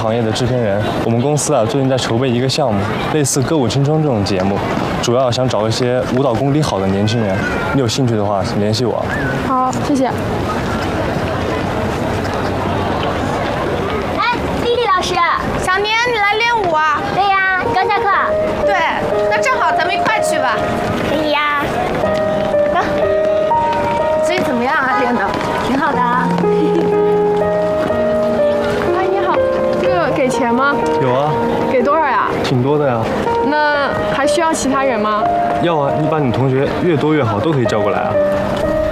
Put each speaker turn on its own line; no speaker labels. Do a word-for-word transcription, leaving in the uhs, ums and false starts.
行业的制片人。我们公司啊最近在筹备一个项目，类似《歌舞青春》这种节目，主要想找一些舞蹈功底好的年轻人。你有兴趣的话，联系我。
好，谢谢。
哎，丽丽老师，
小年，你来练舞啊？
对呀，你刚下课。
对，那正好咱们一块去吧。
可以呀。走。
最近怎么样啊？练的？
挺好的啊。
哎，你好，这个给钱吗？
有啊。
给多少呀？
挺多的呀。
那还需要其他人吗？
要啊，你把你同学越多越好，都可以叫过来啊。